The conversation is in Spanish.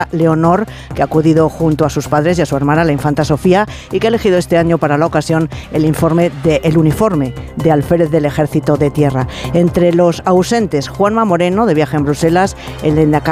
Leonor, que ha acudido junto a sus padres y a su hermana, la infanta Sofía, y que ha elegido este año para la ocasión el uniforme de alférez del Ejército de Tierra. Entre los ausentes, Juanma Moreno, de viaje en Bruselas, el lehendakari